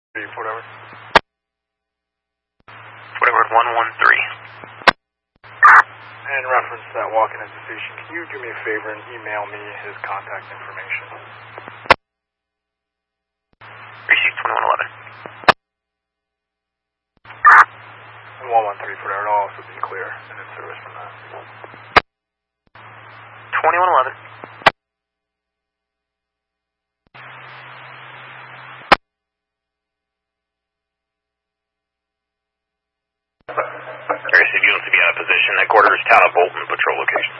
Whatever. Whatever, 113. In reference to that walk-in institution, can you do me a favor and email me his contact information? Receipt 2111. And 113 for that, it'll also be clear and in service from that. 2111. Received units to be out of position. Headquarters, Town of Bolton, patrol location.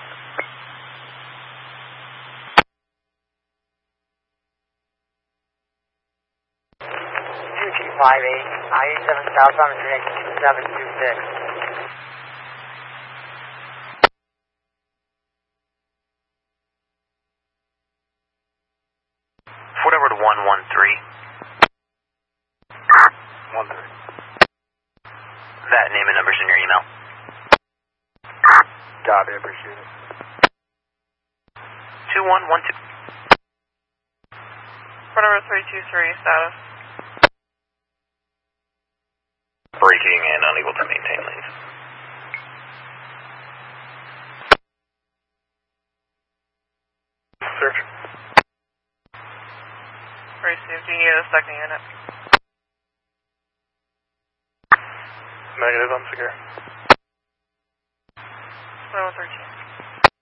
UG58, I-87 southbound, information 2726. Whatever to 113. 113. That name and numbers in your email. Got it, appreciate it. 2112. Whatever 323 status. Braking and unable to maintain lanes. Search. Received. Do you need a second unit? Negative, I'm secure. 113.